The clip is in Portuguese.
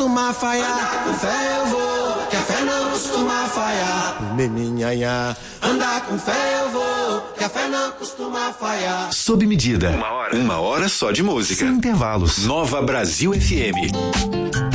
costuma falhar. Com fé eu vou, que a fé não costuma falhar. Neninha, andar com fé eu vou, que a fé não costuma falhar. Sob medida. 1 hora só de música. Sem intervalos. Nova Brasil FM.